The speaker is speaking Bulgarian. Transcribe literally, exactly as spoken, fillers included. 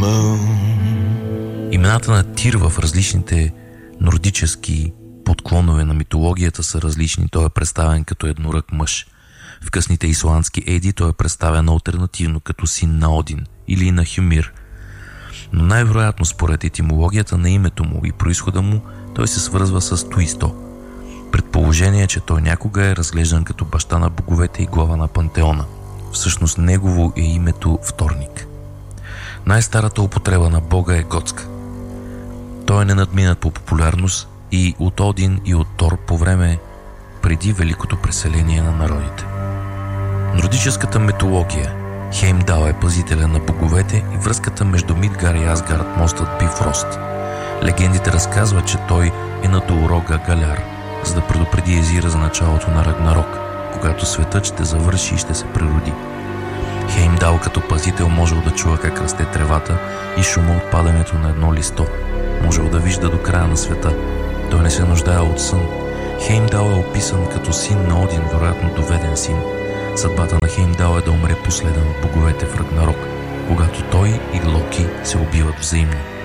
Имената на Тир в различните нордически подклонове на митологията са различни. Той е представен като еднорък мъж. В късните исландски еди той е представен алтернативно като син на Один или на Хюмир. Но най-вероятно според етимологията на името му и произхода му той се свързва с Туисто. Предположение е, че той някога е разглеждан като баща на боговете и глава на пантеона. Всъщност негово е името Вторник. Най-старата употреба на бога е готска. Той е ненадминат по популярност и от Один и от Тор по време преди великото преселение на народите. Нордическата митология. Хеймдал е пазителя на боговете и връзката между Мидгар и Асгард мостът Бифрост. Легендите разказват, че той е надул рога Галяр, за да предупреди Езира за началото на Рагнарок, когато светът ще завърши и ще се прероди. Хеймдал като пазител можел да чува как расте тревата и шума от падането на едно листо. Можел да вижда до края на света. Той не се нуждае от сън. Хеймдал е описан като син на Один, вероятно доведен син. Съдбата на Хеймдал е да умре последен от боговете в Рагнарок, когато той и Локи се убиват взаимно.